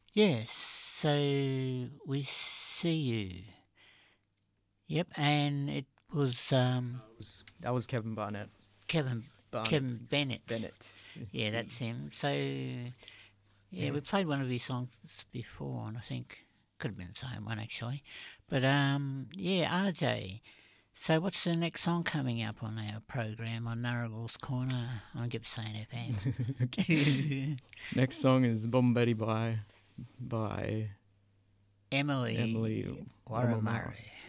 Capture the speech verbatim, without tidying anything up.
Yes, so we see you. Yep, and it was um, Was, that was Kevin Barnett. Kevin Barnett Kevin Bennett. Bennett. Yeah, that's him. So yeah, we played one of his songs before, and I think could have been the same one actually. But um, yeah, R J. So what's the next song coming up on our program on Narrable's Corner on Gippsland F M? Next song is Bombetti by by Emily Emily Warramurray.